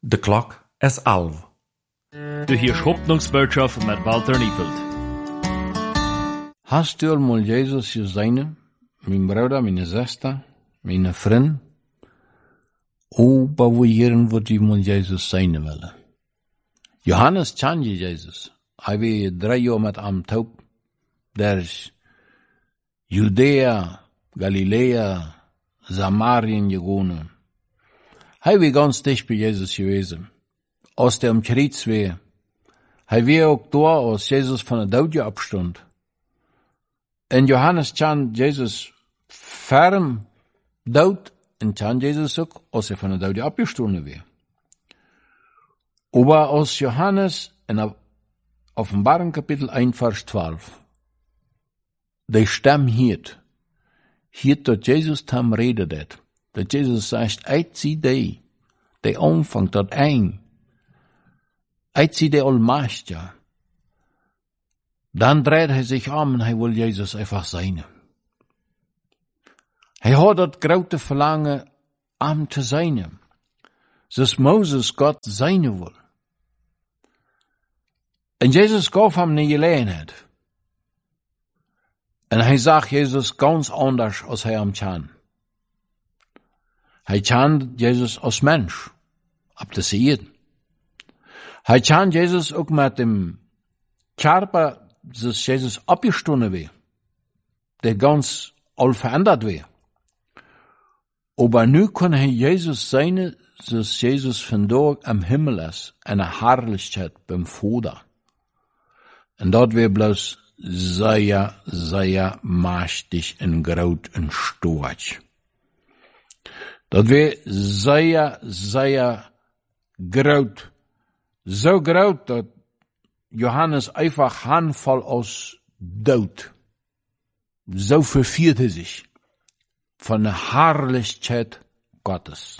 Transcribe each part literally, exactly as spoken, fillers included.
De klok is elf. Du hörst Hoffnungsbotschaft mit Walter Niefeld. Hast du mal Jesus gesehen, mein Bruder, meine Schwester, meine Freund? O, bewunderen wat die mal Jesus zijn willen. Johannes kende Jesus. Hij was drie jaar met hem taub. Der is Judea, Galilea, Samarien gegaan. Hij was ganz dicht bij Jesus geweest. Als hij om Kreuz was. Hij was ook daar als Jesus van de dood opstond. En Johannes kende Jesus ferm dood en kende Jesus ook als hij van de dood opgestonden was. Maar als Johannes in Offenbarung Kapitel één vers twaalf de stem hiert, hiert dat Jesus tam reden deed. Dat Jesus zegt, uit zie die, die omvang tot eind. Uit zie die almachtige. Dan draait hij zich om en hij wil Jezus einfach zijn. Hij had dat grote verlangen om te zijn. Zoals Mozes God zijn wil. En Jezus gaf hem een gelegenheid. En hij zag Jezus ganz anders als hij hem kende. Hij kende Jezus als mens, op de zijde. Hij kende Jezus ook met dem Körper, zoals Jezus opgestonden was, der ganz al veranderd was. Maar nu kon hij Jezus zijn, zoals Jezus vandaag am Himmel is, en een heerlijkheid beim Vader. En dat weer bloos zeer, zeer machtig en groot en stoerend. Dat weer zeer, zeer groot. Zo groot dat Johannes einfach handval als dood. Zo verviert hij zich van de heerlijkheid Gottes.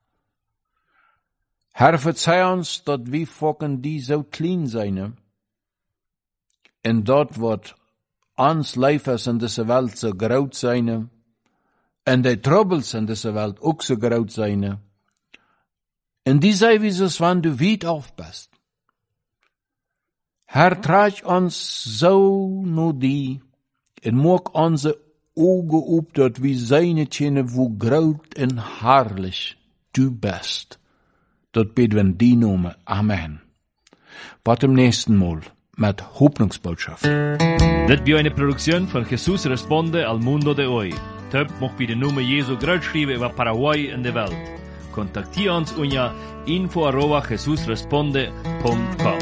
Herr, verzeih ons dat wie volken die zo klein zijn, en dat wat ons leven is in deze wereld zo groot zijn, en de troubles in deze wereld ook zo groot zijn, en die zijn wie zoals wanneer du weit aufpast. Herr, trage ons zo naar die, en maak onze ogen op dat we zijn kennen hoe groot en heerlijk du bist. Dat bidden we in die naam. Amen. Tot dem nächsten Mal mit Hoffnungsbotschaft. Dit war eine Produktion von Jesús Responde al Mundo de Hoy. Töp mocht bij de Nummer Jesu groot schrijven over Paraguay in de wereld. Contacteer ons unter info arroba jesusresponde punto com.